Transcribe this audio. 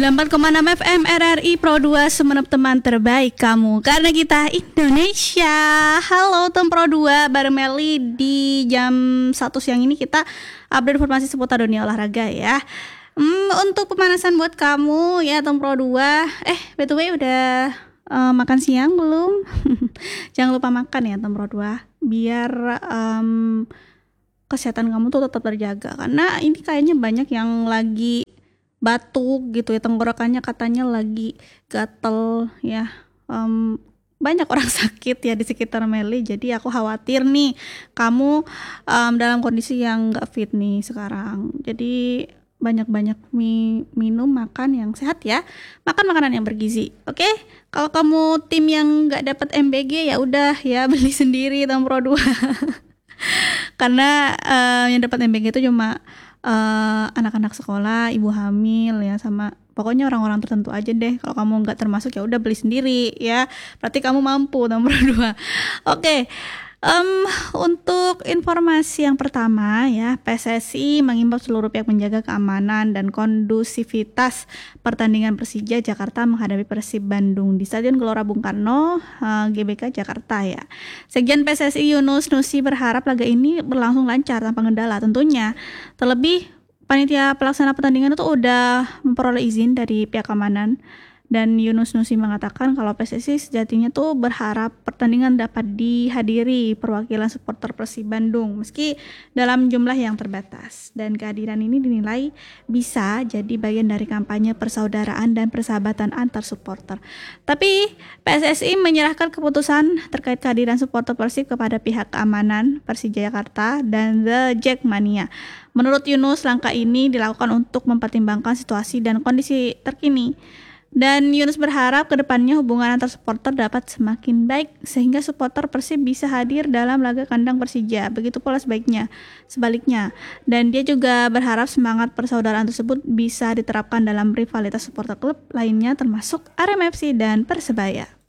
94,6 FM RRI Pro 2 Sumenep, teman terbaik kamu karena kita Indonesia. Halo tem Pro 2, bareng Meli di jam 1 siang ini kita update informasi seputar dunia olahraga ya. Untuk pemanasan buat kamu ya tem Pro 2. By the way udah makan siang belum? Jangan lupa makan ya tem Pro 2 biar kesehatan kamu tuh tetap terjaga, karena ini kayaknya banyak yang lagi batuk gitu ya, tenggorokannya katanya lagi gatel ya. Banyak orang sakit ya di sekitar Meli, jadi aku khawatir nih kamu dalam kondisi yang gak fit nih sekarang. Jadi banyak-banyak minum, makan yang sehat ya, makan makanan yang bergizi. Oke, kalau kamu tim yang gak dapat MBG ya udah ya beli sendiri tem Pro 2 karena yang dapat MBG itu cuma anak-anak sekolah, ibu hamil ya, sama pokoknya orang-orang tertentu aja deh. Kalau kamu nggak termasuk ya udah beli sendiri ya. Berarti kamu mampu nomor 2. Oke. Untuk informasi yang pertama ya, PSSI mengimbau seluruh pihak menjaga keamanan dan kondusivitas pertandingan Persija Jakarta menghadapi Persib Bandung di Stadion Gelora Bung Karno, GBK Jakarta ya. Sekjen PSSI Yunus Nusi berharap laga ini berlangsung lancar tanpa kendala tentunya. Terlebih panitia pelaksana pertandingan itu udah memperoleh izin dari pihak keamanan. Dan Yunus Nusi mengatakan kalau PSSI sejatinya tuh berharap pertandingan dapat dihadiri perwakilan supporter Persib Bandung meski dalam jumlah yang terbatas. Dan kehadiran ini dinilai bisa jadi bagian dari kampanye persaudaraan dan persahabatan antar supporter. Tapi PSSI menyerahkan keputusan terkait kehadiran supporter Persib kepada pihak keamanan Persija Jakarta dan The Jackmania. Menurut Yunus, langkah ini dilakukan untuk mempertimbangkan situasi dan kondisi terkini. Dan Yunus berharap kedepannya hubungan antar supporter dapat semakin baik sehingga supporter Persib bisa hadir dalam laga kandang Persija. Begitu pula sebaliknya. Dan dia juga berharap semangat persaudaraan tersebut bisa diterapkan dalam rivalitas supporter klub lainnya termasuk Arema FC dan Persebaya.